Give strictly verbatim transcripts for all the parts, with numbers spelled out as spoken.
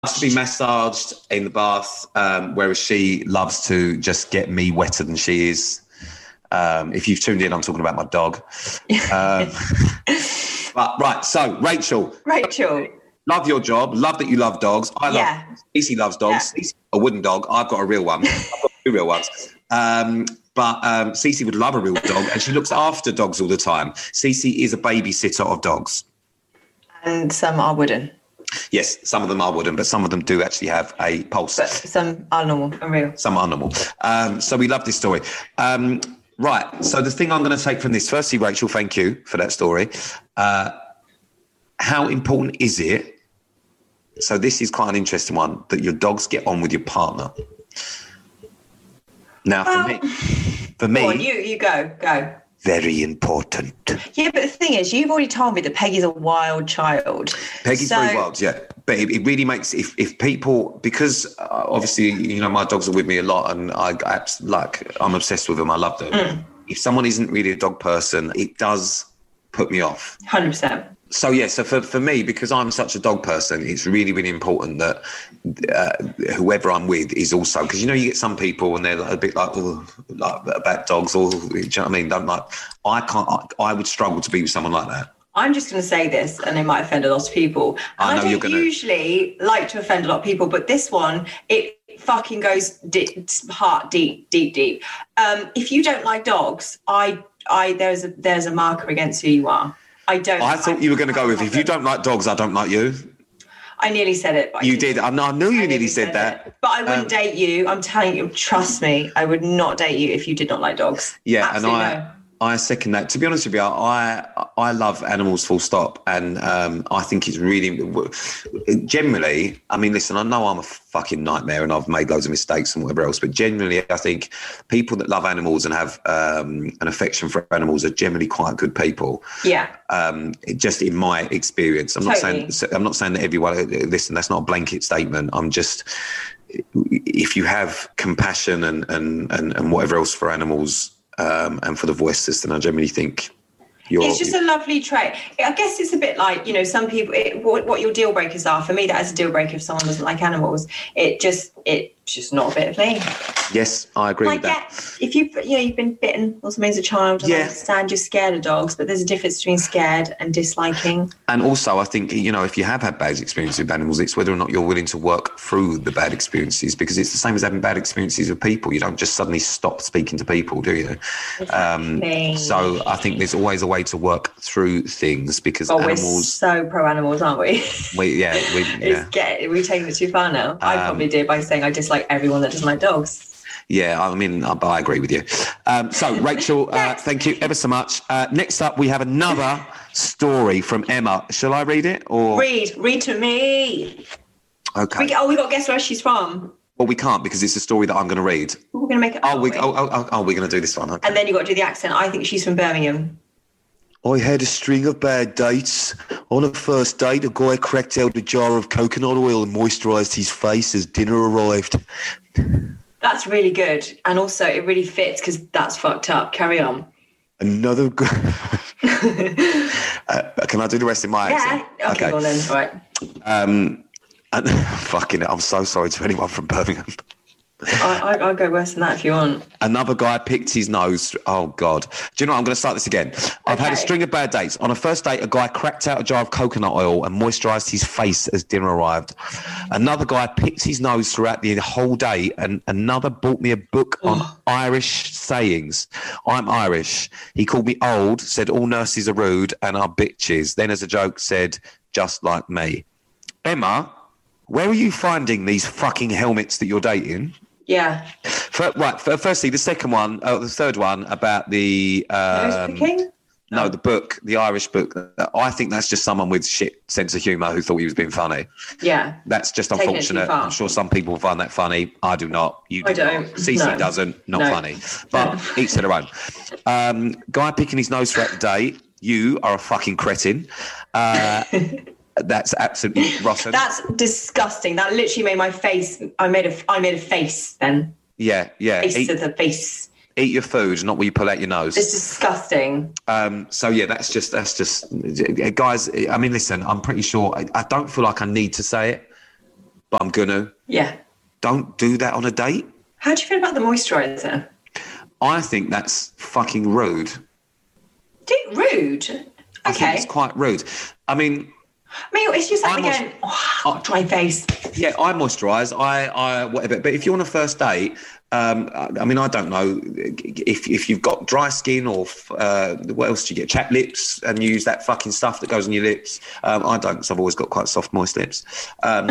to be massaged in the bath, um, whereas she loves to just get me wetter than she is. Um, if you've tuned in, I'm talking about my dog. Um, but right, so Rachel. Rachel. Love your job. Love that you love dogs. I love. Yeah. Cece loves dogs. Yeah. Cece, a wooden dog. I've got a real one. I've got two real ones. Um, but um, Cece would love a real dog, and she looks after dogs all the time. Cece is a babysitter of dogs. And some are wooden. Yes, some of them are wooden, but some of them do actually have a pulse. But some are normal and real. Some are normal. Um, so we love this story. Um, right. So the thing I'm going to take from this, firstly, Rachel, thank you for that story. Uh, how important is it? So this is quite an interesting one, that your dogs get on with your partner. Now, for well, me, for me, go on, you you go go. Very important. Yeah, but the thing is, you've already told me that Peggy's a wild child. Peggy's so... very wild, yeah. But it, it really makes, if if people, because uh, obviously, you know, my dogs are with me a lot, and I, I like, I'm obsessed with them. I love them. Mm. If someone isn't really a dog person, it does put me off. one hundred percent. So, yeah, so for, for me, because I'm such a dog person, it's really, really important that uh, whoever I'm with is also, because, you know, you get some people and they're like, a bit like, oh, like about dogs, or, do you know what I mean? Don't like, I can't, I, I would struggle to be with someone like that. I'm just going to say this, and it might offend a lot of people. I know I don't you're gonna... usually like to offend a lot of people, but this one, it fucking goes deep, heart deep, deep, deep. Um, if you don't like dogs, I, I, there's a, there's a marker against who you are. I don't. I thought I, you were going to go with, if you don't like dogs, I don't like you. I nearly said it. But you did. I, I knew you I nearly, nearly said, said that. It. But I wouldn't um, date you. I'm telling you, trust me, I would not date you if you did not like dogs. Yeah, Absolutely and I... No. I second that. To be honest with you, I I love animals full stop. And um, I think it's really, generally, I mean, listen, I know I'm a fucking nightmare and I've made loads of mistakes and whatever else, but generally I think people that love animals and have um, an affection for animals are generally quite good people. Yeah. Um, just in my experience. I'm totally. not saying, I'm not saying that everyone, listen, that's not a blanket statement. I'm just, if you have compassion and, and, and, and whatever else for animals, Um, and for the voices, then I generally think you're... It's just a lovely trait. I guess it's a bit like, you know, some people, it, what, what your deal breakers are. For me, that is a deal breaker if someone doesn't like animals. It just, it's just not a bit of me. Yes, I agree like, with that. Yeah, if you've, you know, you've been bitten or something as a child, yeah. I understand you're scared of dogs, but there's a difference between scared and disliking. And also, I think, you know, if you have had bad experiences with animals, it's whether or not you're willing to work through the bad experiences, because it's the same as having bad experiences with people. You don't just suddenly stop speaking to people, do you? Exactly. Um, so I think there's always a way to work through things, because oh, animals... we're so pro-animals, aren't we? we yeah, we, yeah. Get, we're taking it too far now. Um, I probably did by saying I dislike everyone that doesn't like dogs. Yeah, I mean, I, I agree with you. Um, so, Rachel, uh, thank you ever so much. Uh, next up, we have another story from Emma. Shall I read it? Or Read. Read to me. Okay. We, oh, we got to guess where she's from. Well, we can't, because it's a story that I'm going to read. We're going to make it Oh, we, we? oh, oh, oh, we're going to do this one. Okay. And then you've got to do the accent. I think she's from Birmingham. I had a string of bad dates. On a first date, a guy cracked out a jar of coconut oil and moisturised his face as dinner arrived. That's really good. And also, it really fits because that's fucked up. Carry on. Another guy... uh, can I do the rest in my yeah. accent? Okay, okay. Well then. All right. Um, and, fucking I'm so sorry to anyone from Birmingham. I, I, I'll go worse than that if you want. Another guy picked his nose. Oh, God. Do you know what? I'm going to start this again. I've okay. had a string of bad dates. On a first date, a guy cracked out a jar of coconut oil and moisturised his face as dinner arrived. Another guy picked his nose throughout the whole day, and another bought me a book on Irish sayings. I'm Irish. He called me old, said all nurses are rude and are bitches. Then as a joke said, just like me. Emma, where are you finding these fucking helmets that you're dating? Yeah. For, right. For, firstly, the second one, oh, the third one about the um, picking? No, the book, the Irish book. I think that's just someone with shit sense of humour who thought he was being funny. Yeah. That's just Taking unfortunate. I'm sure some people find that funny. I do not. You do I don't. Not. Cece no. doesn't. Not no. funny. But no. Each to their own. Um, guy picking his nose throughout the day. You are a fucking cretin. Uh, That's absolutely rotten. That's disgusting. That literally made my face. I made a. I made a face then. Yeah, yeah. Face eat, to the face. Eat your food, not what you pull out your nose. It's disgusting. Um. So yeah, that's just that's just guys. I mean, listen. I'm pretty sure. I, I don't feel like I need to say it. but I'm gonna. Yeah. Don't do that on a date. How do you feel about the moisturiser? I think that's fucking rude. Do rude? Okay. I think it's quite rude. I mean... I mean, it's just like, I'm again, oh, dry face. Yeah, I moisturise, I, I, whatever. But if you're on a first date, um, I mean, I don't know if if you've got dry skin or uh, what else do you get? Chapped lips, and you use that fucking stuff that goes on your lips. Um, I don't, because I've always got quite soft, moist lips. Um,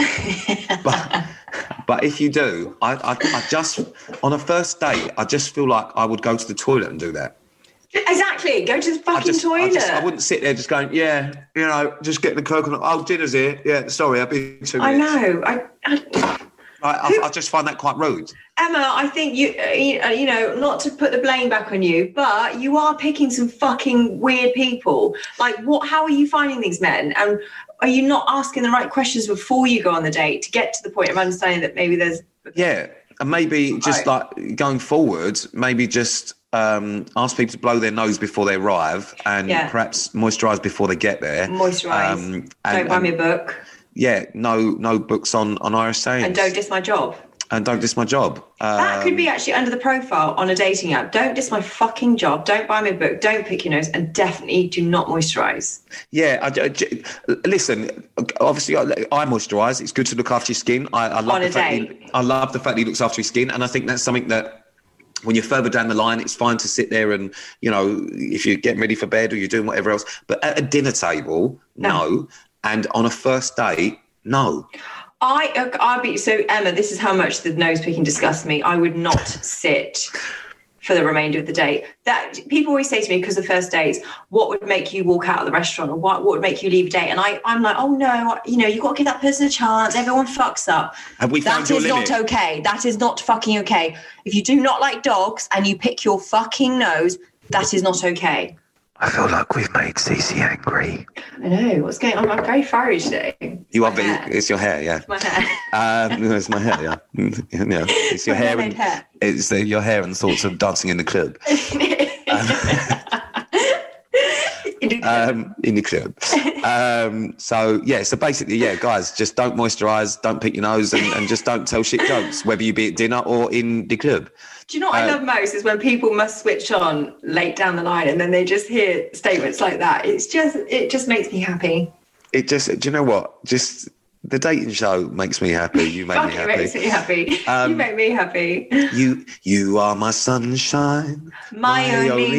but but if you do, I, I, I just, on a first date, I just feel like I would go to the toilet and do that. Exactly. Go to the fucking I just, toilet. I, just, I wouldn't sit there just going, yeah, you know, just getting the coconut. Oh, dinner's here. Yeah, sorry, I'll be two minutes. I know. I, I, I, I, I just find that quite rude. Emma, I think you, you know, not to put the blame back on you, but you are picking some fucking weird people. Like, what? How are you finding these men? And are you not asking the right questions before you go on the date to get to the point of understanding that maybe there's... Yeah, and maybe just right. like going forward, maybe just... Um, ask people to blow their nose before they arrive, and yeah. perhaps moisturise before they get there. Moisturise. Um, don't buy me a book. Yeah, no, no books on on Irish sayings. And don't diss my job. And don't diss my job. Um, that could be actually under the profile on a dating app. Don't diss my fucking job. Don't buy me a book. Don't pick your nose, and definitely do not moisturise. Yeah, I, I, listen. Obviously, I, I moisturise. It's good to look after your skin. I, I love on the a fact date. He, I love the fact that he looks after his skin, and I think that's something that. When you're further down the line, it's fine to sit there and, you know, if you're getting ready for bed or you're doing whatever else. But at a dinner table, no. no. And on a first date, no. I, I'd be, so Emma, this is how much the nose picking disgusts me. I would not sit for the remainder of the date. That people always say to me, because the first dates, what would make you walk out of the restaurant, or what, what would make you leave a date? And I, I'm like, oh no, you know, you've got to give that person a chance. Everyone fucks up. Have we found that your is limit? not okay. That is not fucking okay. If you do not like dogs and you pick your fucking nose, that is not okay. I feel like we've made Cece angry. I know. What's going on? I'm very fiery today. You are very, it's your hair, yeah. It's my hair. Um, no, it's my hair, yeah. yeah. It's your hair and hair. It's uh, your hair and thoughts of dancing in the club. um, in the club. Um, so yeah, so basically, yeah, guys, just don't moisturise, don't pick your nose, and, and just don't tell shit jokes, whether you be at dinner or in the club. Do you know what uh, I love most is when people must switch on late down the line and then they just hear statements like that. It's just, it just makes me happy. It just, do you know what? Just the dating show makes me happy. You make me happy. It makes me happy. Um, you make me happy. You, you are my sunshine, my, my only, only